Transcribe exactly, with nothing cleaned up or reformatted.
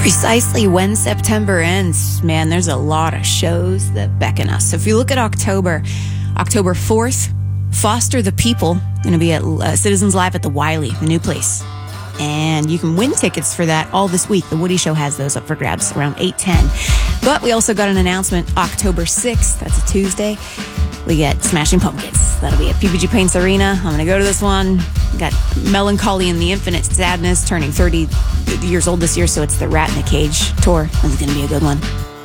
Precisely when September ends, man, there's a lot of shows that beckon us. So if you look at October, October fourth, Foster the People, going to be at uh, Citizens Live at the Wiley, the new place. And you can win tickets for that all this week. The Woody Show has those up for grabs around eight ten. But we also got an announcement October sixth. That's a Tuesday. We get Smashing Pumpkins. That'll be at P P G Paints Arena. I'm going to go to this one. We got Melancholy and the Infinite Sadness turning thirty years old this year, so it's the Rat in a Cage tour. This is going to be a good one.